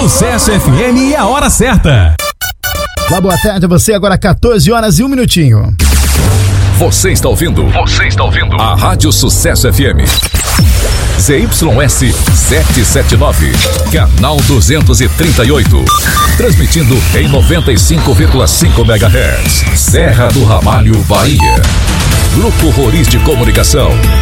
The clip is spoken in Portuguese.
Sucesso FM e a hora certa. Olá, boa tarde a você, agora 14 horas e 1 minutinho. Você está ouvindo a Rádio Sucesso FM. ZYS 779, canal 238. Transmitindo em 95,5 MHz. Serra do Ramalho, Bahia. Grupo Roriz de Comunicação.